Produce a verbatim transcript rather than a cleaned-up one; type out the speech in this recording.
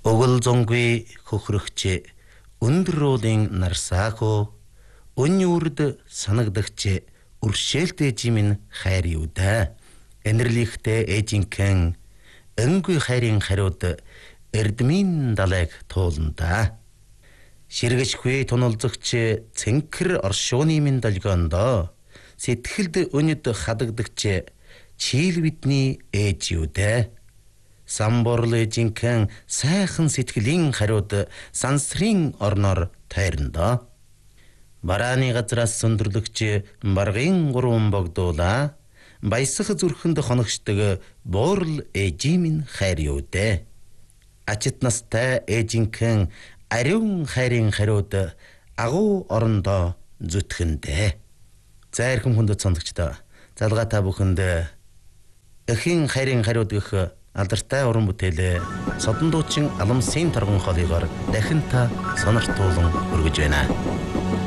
Өгөл зонгүй хөхрөгч өндөр уулын нарсаахо өнь үрд санагдагч үршээлтэй жимэн хайр юу да. Энэрлихтэй эжинхэн өнгүй хайрын хариуд эрдмийн далайг тууланда. Ширгэшгүй туналзагч цэнхэр оршууны минь долгоондоо сэтгэлд өнөд хадагдагч чийл бидний ээж юу да. Самборл эжинхэн сайхан сэтгэлийн хариуд сансрын орноор тайрандаа. Барааны газраас сөндөрлөгч баргын гурван богдуула баясах зүрхэнд хоногчдөг буурал ээжийн хайр юу дээ. Ачит настай ээжинхэн ариун хайрын хариуд агуу орондоо зүтгэндээ. Зайрхан хүндэт сондогчдоо залгаа та бүхэнд эхийн хайрын хариуд гэх алдартай уран бүтээлээ Содон дуучин Аламсын торгон хоолойгоор дахин та сониртуулан өргөж байна.